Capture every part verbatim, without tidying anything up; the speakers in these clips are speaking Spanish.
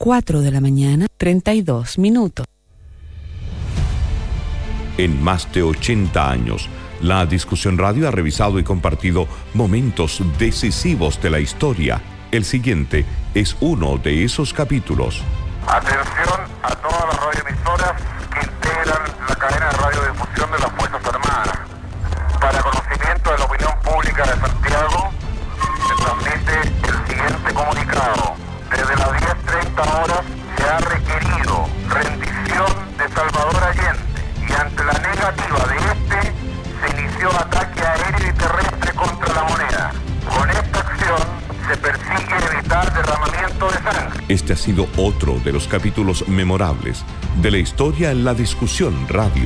cuatro de la mañana, treinta y dos minutos. En más de ochenta años, La Discusión Radio ha revisado y compartido momentos decisivos de la historia. El siguiente es uno de esos capítulos. Atención a todas las radioemisoras que integran la cadena de radiodifusión de las Fuerzas Armadas. Para conocimiento de la opinión pública de Santiago, se transmite el siguiente comunicado. Desde las diez treinta horas se ha requerido rendición de Salvador Allende y ante la negativa de este, se inició ataque aéreo y terrestre contra la moneda. Con esta acción se persigue evitar derramamiento de sangre. Este ha sido otro de los capítulos memorables de la historia en La Discusión Radio.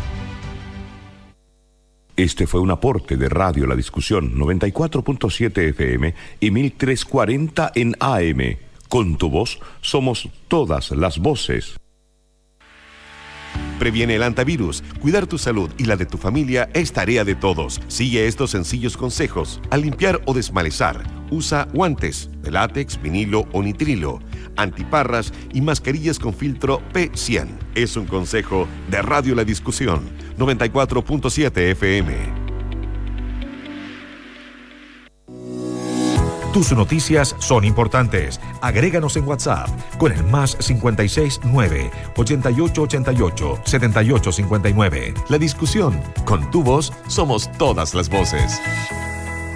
Este fue un aporte de Radio La Discusión noventa y cuatro punto siete F M y mil trescientos cuarenta en A M. Con tu voz somos todas las voces. Previene el antivirus. Cuidar tu salud y la de tu familia es tarea de todos. Sigue estos sencillos consejos. Al limpiar o desmalezar, usa guantes de látex, vinilo o nitrilo, antiparras y mascarillas con filtro P cien. Es un consejo de Radio La Discusión noventa y cuatro punto siete F M. Tus noticias son importantes. Agréganos en WhatsApp con el más cincuenta y seis nueve, ochenta y ocho ochenta y ocho, setenta y ocho cincuenta y nueve. La Discusión. Con tu voz somos todas las voces.